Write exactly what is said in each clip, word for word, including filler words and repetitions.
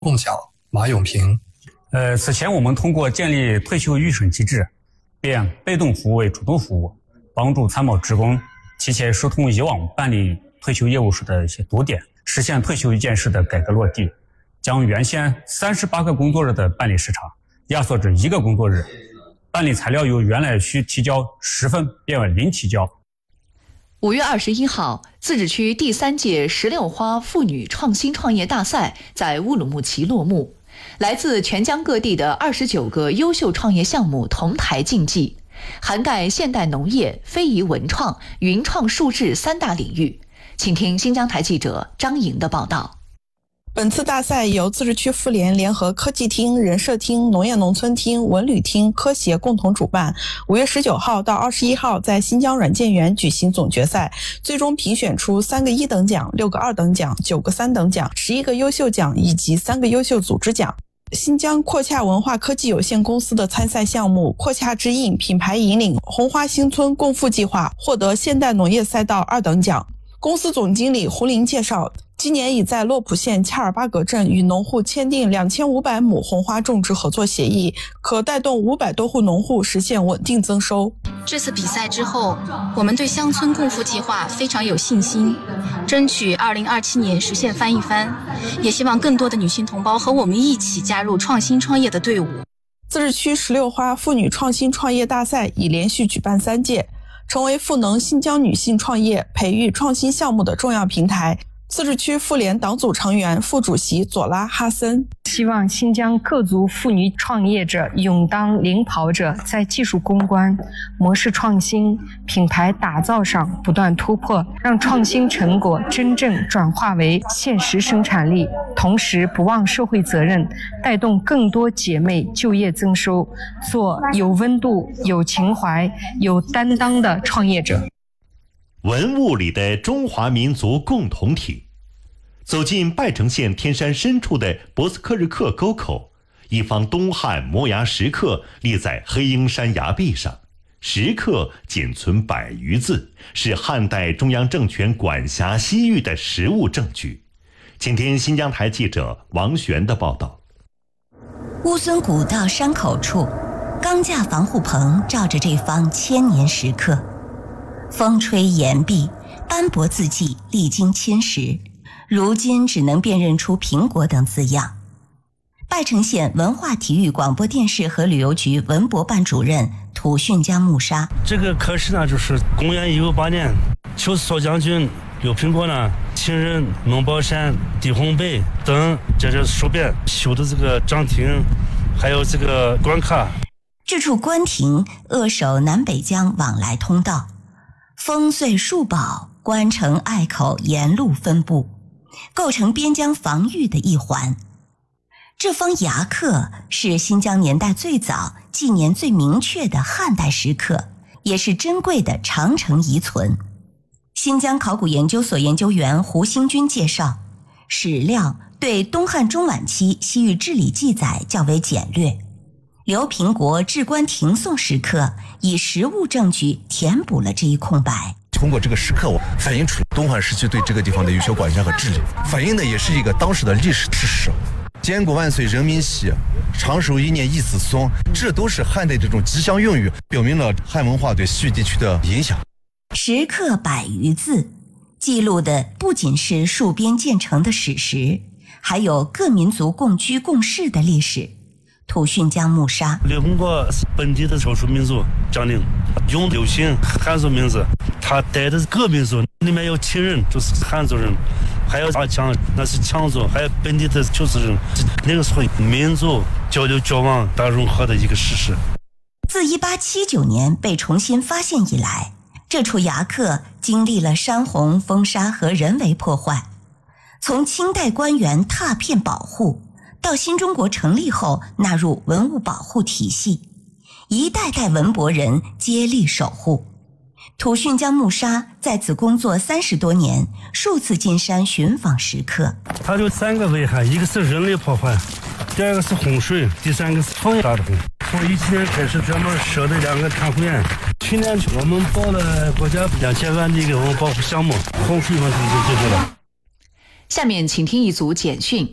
共享马永平。 呃，此前我们通过建立退休预审机制，变被动服务为主动服务，帮助参保职工提前疏通以往办理退休业务时的一些堵点，实现退休一件事的改革落地，将原先三十八个工作日的办理时长压缩至一个工作日，办理材料由原来需提交十份变为零提交。 五月二十一号，自治区第三届石榴花妇女创新创业大赛在乌鲁木齐落幕。来自全疆各地的二十九个优秀创业项目同台竞技，涵盖现代农业、非遗文创、云创数智三大领域。请听新疆台记者张莹的报道。 本次大赛由自治区妇联联合科技厅、人社厅、农业农村厅、文旅厅、科协共同主办。五月十九号到二十一号在新疆软件园举行总决赛，最终评选出三个一等奖、六个二等奖、九个三等奖、十一个优秀奖以及三个优秀组织奖。新疆阔洽文化科技有限公司的参赛项目阔洽之印品牌引领红花新村共富计划获得现代农业赛道二等奖。公司总经理胡林介绍，今年已在洛普县恰尔巴格镇与农户签订两千五百亩红花种植合作协议，可带动五百多户农户实现稳定增收。 这次比赛之后，我们对乡村共富计划非常有信心，争取二零二七年实现翻一番，也希望更多的女性同胞和我们一起加入创新创业的队伍。 自治区石榴花妇女创新创业大赛已连续举办三届，成为赋能新疆女性创业、培育创新项目的重要平台。自治区妇联党组成员、副主席佐拉哈森希望新疆各族妇女创业者勇当领跑者，在技术攻关、模式创新、品牌打造上不断突破，让创新成果真正转化为现实生产力，同时不忘社会责任，带动更多姐妹就业增收，做有温度、有情怀、有担当的创业者。 文物里的中华民族共同体。走进拜城县天山深处的博斯克日克沟口，一方东汉摩崖石刻立在黑鹰山崖壁上，石刻仅存百余字，是汉代中央政权管辖西域的实物证据。请听新疆台记者王璇的报道。 乌孙古道山口处，钢架防护棚罩着这方千年石刻，风吹岩壁，斑驳字迹历经侵蚀，如今只能辨认出苹果等字样。拜城县文化体育广播电视和旅游局文博办主任土训江木沙， 这个刻石呢，就是公元一五八年，邱四将军刘苹果呢，亲任龙宝山、地红北等这些书边修的这个展厅，还有这个关卡。 这处官亭扼守南北疆往来通道，烽燧数堡、关城隘口沿路分布，构成边疆防御的一环。这方崖刻是新疆年代最早、纪年最明确的汉代石刻，也是珍贵的长城遗存。新疆考古研究所研究员胡兴军介绍，史料对东汉中晚期西域治理记载较为简略，刘平国置官廷颂石刻以实物证据填补了这一空白。 通过这个石刻，我反映出东汉时期对这个地方的有效管辖和治理，反映的也是一个当时的历史事实。千古万岁人民喜，长寿一年一子孙，这都是汉代这种吉祥用语，表明了汉文化对西域地区的影响。 石刻百余字，记录的不仅是戍边建成的史实，还有各民族共居共事的历史。土训江木沙， 刘平国是本地的少数民族将领，用流行汉族名字，他带的各民族里面有亲人就是汉族人，还有阿强那是羌族，还有本地的丘兹人，那个时候民族交流交往大融合的一个事实。 自一八七九年被重新发现以来，这处崖刻经历了山洪、风沙和人为破坏，从清代官员拓片保护，到新中国成立后纳入文物保护体系，一代代文博人接力守护。土训江木沙在此工作三十多年，数次进山寻访石刻。 它有三个危害，一个是人类破坏，第二个是洪水，第三个是风大的洪。从一七年开始专门设的两个探护员，去年我们报了国家两千万的一个文物保护项目，洪水问题就解决了。 下面请听一组简讯。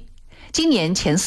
今年前